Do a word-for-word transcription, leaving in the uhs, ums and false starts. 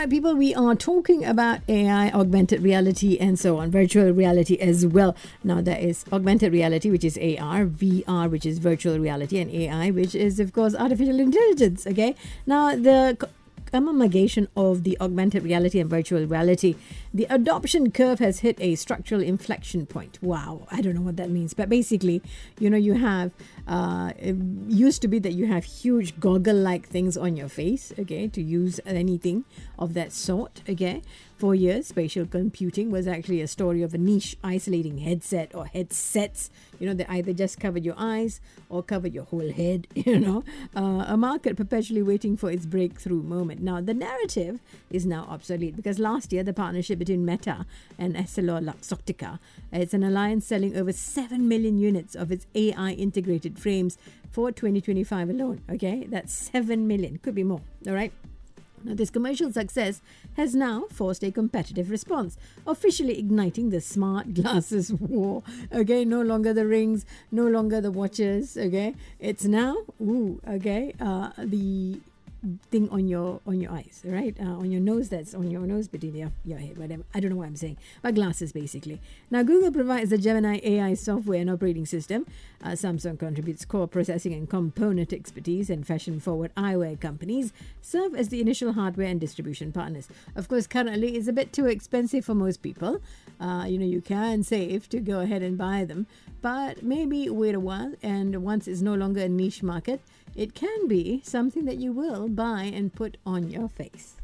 right, people, we are talking about A I, augmented reality, and so on, virtual reality as well. Now, there is augmented reality, which is A R, V R, which is virtual reality, and A I, which is, of course, artificial intelligence. Okay. Now, the amalgamation of the augmented reality and virtual reality, the adoption curve has hit a structural inflection point. Wow, I don't know what that means, but basically, you know, you have uh, it used to be that you have huge goggle-like things on your face, okay, to use anything of that sort. Okay, for years, spatial computing was actually a story of a niche, isolating headset or headsets. You know, they either just covered your eyes or covered your whole head. You know, uh, a market perpetually waiting for its breakthrough moment. Now, the narrative is now obsolete because last year, the partnership between Meta and EssilorLuxottica, it's an alliance selling over seven million units of its A I integrated frames for twenty twenty-five alone. Okay, that's seven million. Could be more. All right. Now, this commercial success has now forced a competitive response, officially igniting the smart glasses war. Okay, no longer the rings, no longer the watches. Okay, it's now, ooh, okay, uh, the thing on your on your eyes, right? Uh, on your nose, that's on your nose, between your, your head, whatever. I don't know what I'm saying, but glasses basically. Now, Google provides the Gemini A I software and operating system. Uh, Samsung contributes core processing and component expertise, and fashion-forward eyewear companies serve as the initial hardware and distribution partners. Of course, currently it's a bit too expensive for most people. Uh, you know, you can save to go ahead and buy them, but maybe wait a while, and once it's no longer a niche market, it can be something that you will buy and put on your face.